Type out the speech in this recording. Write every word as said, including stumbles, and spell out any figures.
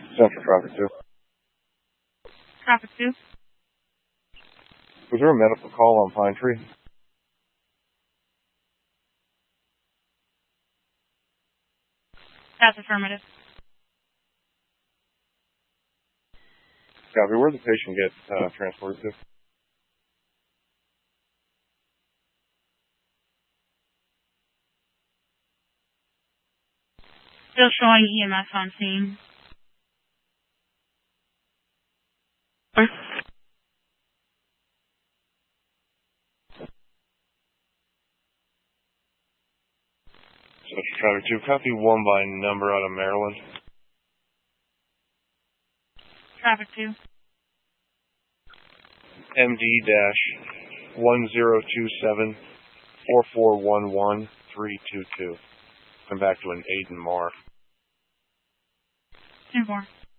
Central Traffic two. Traffic two. Was there a medical call on Pine Tree? That's affirmative. Copy. Where did the patient get uh, transported to? Still showing E M S on scene. Central Traffic two. Copy one by number out of Maryland. Traffic two. M D one zero two seven four four one one three two two. Come back to an Aiden Marr. Two four.